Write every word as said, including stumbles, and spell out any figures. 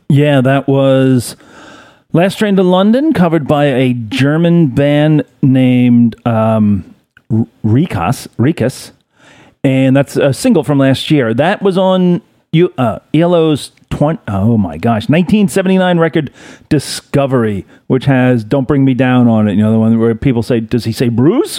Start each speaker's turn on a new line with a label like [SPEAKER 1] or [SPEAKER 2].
[SPEAKER 1] Yeah, that was Last Train to London, covered by a German band named um, Rikas, Rikas, and that's a single from last year. That was on you, uh, E L O's twenty, oh my gosh, nineteen seventy-nine record Discovery, which has Don't Bring Me Down on it. You know, the one where people say, does he say Bruce